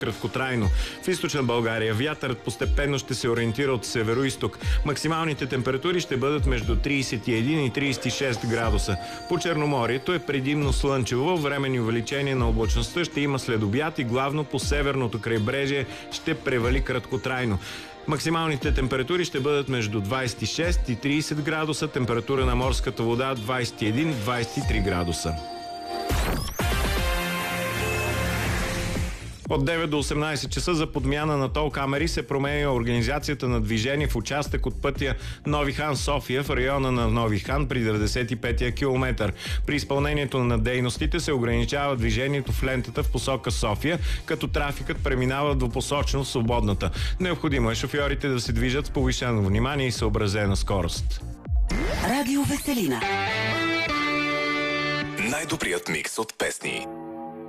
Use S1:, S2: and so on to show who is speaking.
S1: краткотрайно. В източна България вятърът постепенно ще се ориентира от северо-исток. Максималните температури ще бъдат между 31 и 36 градуса. По Черноморието е предимно слънчево, временни увеличение на облачността ще има след обяд и главно по северното крайбрежие ще превали краткотрайно. Максималните температури ще бъдат между 26 и 30 градуса, температура на морската вода 21-23 градуса. От 9 до 18 часа за подмяна на тол камери се променя организацията на движение в участък от пътя Нови хан София в района на Нови хан при 95-я километър. При изпълнението на дейностите се ограничава движението в лентата в посока София, като трафикът преминава двупосочно в свободната. Необходимо е шофьорите да се движат с повишено внимание и съобразена скорост.
S2: Радио Веселина.
S3: Най-добрият микс от песни.